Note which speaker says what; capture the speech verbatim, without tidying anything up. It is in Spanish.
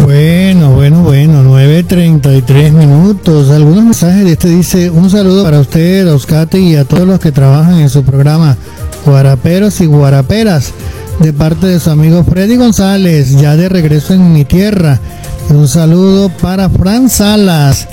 Speaker 1: Bueno, bueno, bueno, nueve treinta y tres minutos. Algunos mensajes. Este dice: un saludo para usted, Oscate, y a todos los que trabajan en su programa Guaraperos y Guaraperas, de parte de su amigo Freddy González, ya de regreso en mi tierra. Un saludo para Fran Salas.